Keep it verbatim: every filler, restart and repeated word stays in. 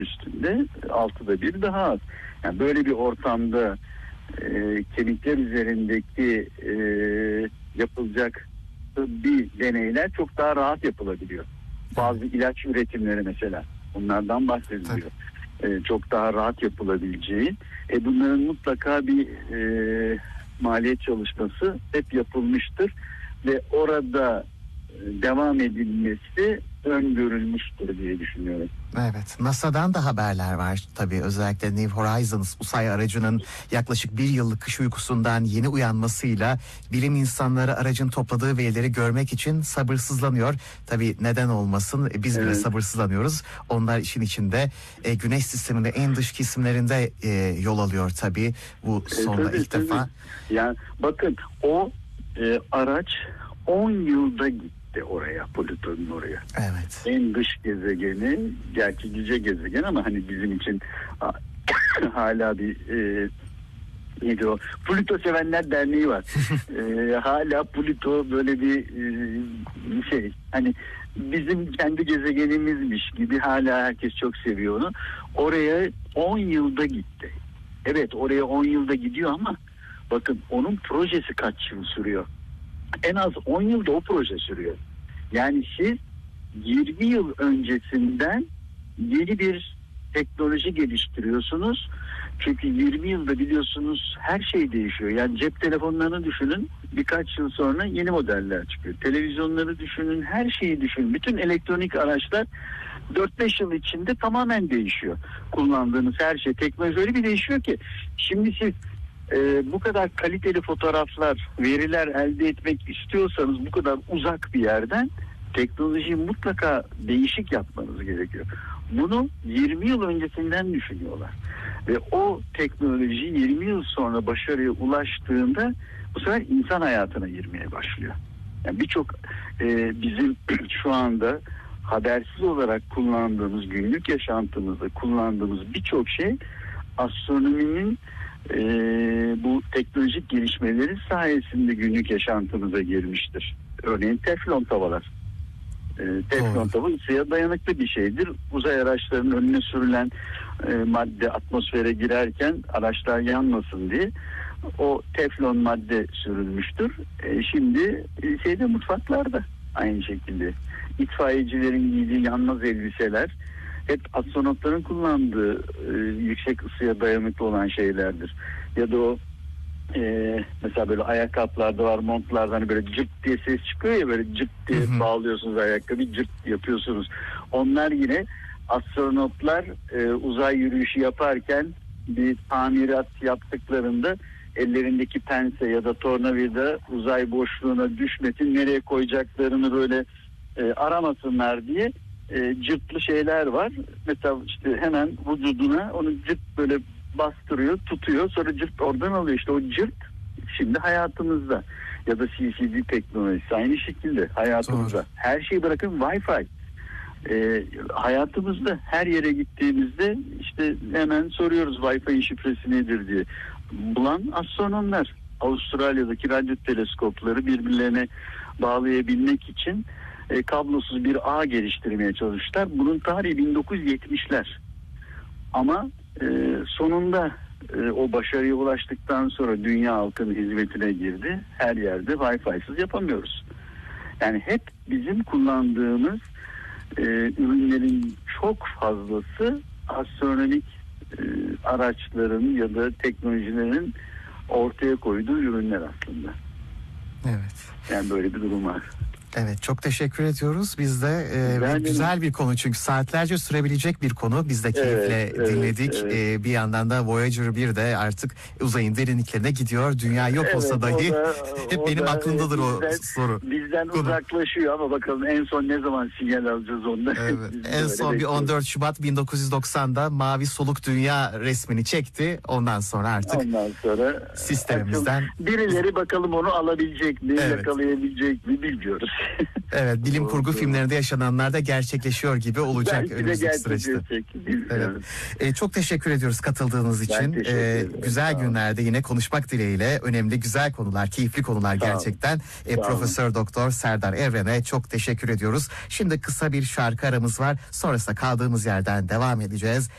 üstünde altıda bir daha az. Yani böyle bir ortamda e, kemikler üzerindeki e, yapılacak tıbbi deneyler çok daha rahat yapılabiliyor. Bazı ilaç üretimleri mesela bunlardan bahsediliyor. E, çok daha rahat yapılabileceği. E, bunların mutlaka bir e, maliyet çalışması hep yapılmıştır ve orada e, devam edilmesi öngörülmüştür diye düşünüyorum. Evet, NASA'dan da haberler var tabii, özellikle New Horizons uzay aracının yaklaşık bir yıllık kış uykusundan yeni uyanmasıyla bilim insanları aracın topladığı verileri görmek için sabırsızlanıyor. Tabii neden olmasın, biz bile evet. sabırsızlanıyoruz. Onlar işin içinde e, Güneş sisteminde en dış kesimlerinde e, yol alıyor tabii bu sonda e, tabii, ilk tabii. defa. Yani bakın o e, araç on yılda gitti oraya, Plüton'un oraya. Evet. En dış gezegeni, gerçi cüce gezegen ama hani bizim için hala bir e, neydi o? Plüto Sevenler Derneği var. e, hala Plüto böyle bir e, şey, hani bizim kendi gezegenimizmiş gibi hala herkes çok seviyor onu. Oraya on yılda gitti. Evet, oraya on yılda gidiyor ama bakın onun projesi kaç yıl sürüyor? En az on yılda o proje sürüyor. Yani siz yirmi yıl öncesinden yeni bir teknoloji geliştiriyorsunuz. Çünkü yirmi yılda biliyorsunuz her şey değişiyor. Yani cep telefonlarını düşünün, birkaç yıl sonra yeni modeller çıkıyor. Televizyonları düşünün, her şeyi düşünün. Bütün elektronik araçlar dört beş yıl içinde tamamen değişiyor. Kullandığınız her şey, teknoloji öyle bir değişiyor ki. Şimdi siz Ee, bu kadar kaliteli fotoğraflar, veriler elde etmek istiyorsanız bu kadar uzak bir yerden teknolojiyi mutlaka değişik yapmanız gerekiyor. Bunu yirmi yıl öncesinden düşünüyorlar. Ve o teknoloji yirmi yıl sonra başarıya ulaştığında bu sefer insan hayatına girmeye başlıyor. Yani birçok e, bizim şu anda habersiz olarak kullandığımız, günlük yaşantımızda kullandığımız birçok şey astronominin Ee, bu teknolojik gelişmeleri sayesinde günlük yaşantımıza girmiştir. Örneğin teflon tavalar. Ee, teflon tava ısıya dayanıklı bir şeydir. Uzay araçlarının önüne sürülen e, madde atmosfere girerken araçlar yanmasın diye o teflon madde sürülmüştür. E, şimdi e, şeyde mutfaklarda aynı şekilde itfaiyecilerin giydiği yanmaz elbiseler hep astronotların kullandığı e, yüksek ısıya dayanıklı olan şeylerdir. Ya da o e, mesela böyle ayakkabılarda var, montlarda hani böyle cırt diye ses çıkıyor ya, böyle cırt diye hı hı. bağlıyorsunuz ayakkabıyı, cırt yapıyorsunuz. Onlar yine astronotlar e, uzay yürüyüşü yaparken bir tamirat yaptıklarında ellerindeki pense ya da tornavida uzay boşluğuna düşmesin, nereye koyacaklarını böyle e, aramasınlar diye E, cırtlı şeyler var. Mesela işte hemen vücuduna onu cırt böyle bastırıyor, tutuyor. Sonra cırt oradan alıyor. İşte o cırt şimdi hayatımızda. Ya da C C D teknolojisi aynı şekilde hayatımızda. Doğru. Her şeyi bırakın Wi-Fi. E, hayatımızda her yere gittiğimizde işte hemen soruyoruz Wi-Fi'nin şifresi nedir diye. Bulan astronomlar. Avustralya'daki radyo teleskopları birbirlerine bağlayabilmek için E, kablosuz bir ağ geliştirmeye çalıştılar. Bunun tarihi bin dokuz yüz yetmişler. Ama e, sonunda e, o başarıya ulaştıktan sonra dünya halkının hizmetine girdi. Her yerde Wi-Fi'siz yapamıyoruz. Yani hep bizim kullandığımız e, ürünlerin çok fazlası astronomik e, araçların ya da teknolojilerin ortaya koyduğu ürünler aslında. Evet. Yani böyle bir durum var. Evet, çok teşekkür ediyoruz. Biz de e, yani, güzel bir konu, çünkü saatlerce sürebilecek bir konu. Biz de keyifle evet, dinledik. Evet, evet. E, bir yandan da Voyager bir de artık uzayın derinliklerine gidiyor. Dünya yok evet, olsa dahi da, hep benim da, aklımdadır bizden, o soru. Bizden konu. Uzaklaşıyor ama bakalım en son ne zaman sinyal alacağız ondan. Evet, en son bir on dört Şubat bin dokuz yüz doksan'da mavi soluk dünya resmini çekti. Ondan sonra artık ondan sonra sistemimizden açıl, birileri bakalım onu alabilecek mi, evet. yakalayabilecek mi bilmiyoruz. Evet, bilim kurgu filmlerinde yaşananlar da gerçekleşiyor gibi olacak belki önümüzdeki süreçte. Evet. Ee, çok teşekkür ediyoruz katıldığınız için. Ee, güzel günlerde yine konuşmak dileğiyle, önemli güzel konular, keyifli konular Sağ gerçekten. Ee, Profesör Doktor Serdar Evren'e çok teşekkür ediyoruz. Şimdi kısa bir şarkı aramız var. Sonrasında kaldığımız yerden devam edeceğiz.